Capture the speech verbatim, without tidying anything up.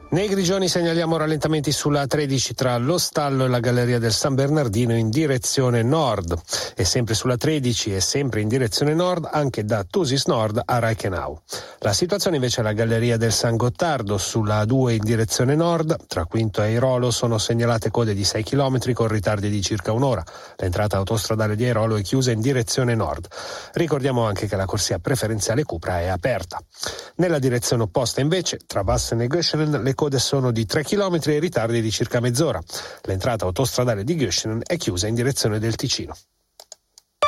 Nei Grigioni segnaliamo rallentamenti sulla tredici tra lo Stallo e la Galleria del San Bernardino in direzione nord, e sempre sulla tredici e sempre in direzione nord anche da Thusis Nord a Reichenau. La situazione invece alla Galleria del San Gottardo sulla A due in direzione nord, tra Quinto e Airolo sono segnalate code di sei chilometri con ritardi di circa un'ora. L'entrata autostradale di Airolo è chiusa in direzione nord. Ricordiamo anche che la corsia preferenziale Cupra è aperta. Nella direzione opposta invece, tra Wassen e Göschenen, le code sono di tre chilometri e ritardi di circa mezz'ora. L'entrata autostradale di Göschenen è chiusa in direzione del Ticino.